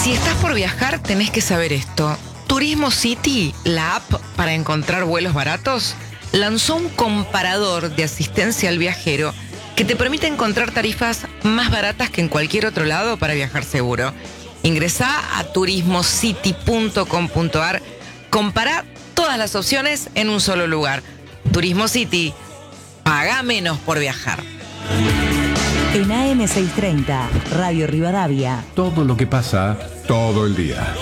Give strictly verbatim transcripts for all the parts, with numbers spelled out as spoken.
Si estás por viajar, tenés que saber esto. Turismo City, la app para encontrar vuelos baratos, lanzó un comparador de asistencia al viajero que te permite encontrar tarifas más baratas que en cualquier otro lado para viajar seguro. Ingresá a turismo city punto com punto a r, compará todas las opciones en un solo lugar. Turismo City, paga menos por viajar. En A M seiscientos treinta, Radio Rivadavia. Todo lo que pasa, todo el día.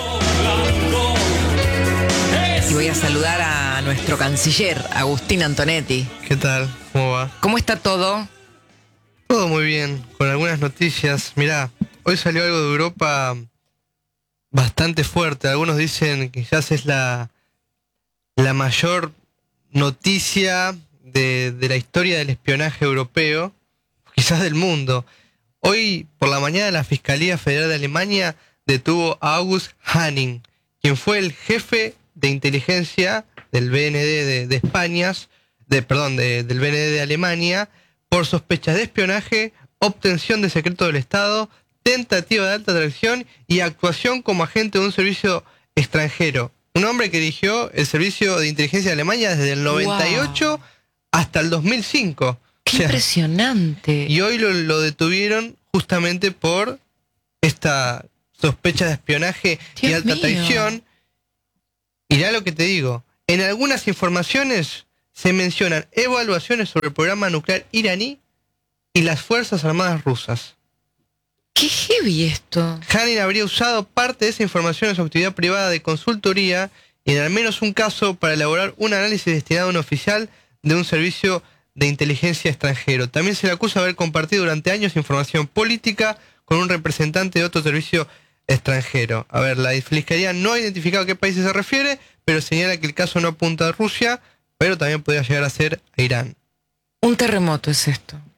Y voy a saludar a nuestro canciller, Agustín Antonetti. ¿Qué tal? ¿Cómo va? ¿Cómo está todo? Todo muy bien, con algunas noticias. Mirá, hoy salió algo de Europa bastante fuerte. Algunos dicen que quizás es la, la mayor noticia de, de la historia del espionaje europeo, quizás del mundo. Hoy por la mañana la Fiscalía Federal de Alemania detuvo a August Hanning, quien fue el jefe de inteligencia del B N D de, de España, de, perdón, de, del B N D de Alemania, por sospechas de espionaje, obtención de secreto del Estado, tentativa de alta traición y actuación como agente de un servicio extranjero. Un hombre que dirigió el servicio de inteligencia de Alemania desde el noventa y ocho wow. hasta el dos mil cinco. ¡Qué o sea, impresionante! Y hoy lo, lo detuvieron justamente por esta sospecha de espionaje Dios y alta mío. traición. Y ya lo que te digo, en algunas informaciones se mencionan evaluaciones sobre el programa nuclear iraní y las Fuerzas Armadas rusas. ¡Qué heavy esto! Hanning habría usado parte de esa información en su actividad privada de consultoría y en al menos un caso para elaborar un análisis destinado a un oficial de un servicio de inteligencia extranjero. También se le acusa de haber compartido durante años información política con un representante de otro servicio extranjero. A ver, la Fiscalía no ha identificado a qué países se refiere, pero señala que el caso no apunta a Rusia, pero también podría llegar a ser a Irán. Un terremoto es esto.